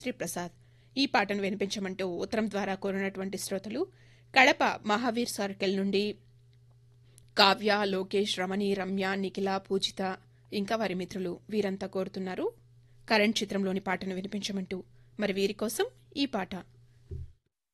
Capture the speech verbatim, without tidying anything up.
శ్రీప్రసాద్. ఈ పాటను వినిపించమంటూ ఉత్తరం ద్వారా కోరినటువంటి శ్రోతలు కడప మహావీర్ సర్కిల్ నుండి కావ్య, లోకేష్, రమణి, రమ్య, నిఖిల, పూజిత ఇంకా వారి మిత్రులు వీరంతా కోరుతున్నారు కరెంట్ చిత్రంలోని పాటను వినిపించమంటూ. మరి వీరి కోసం ఈ పాట.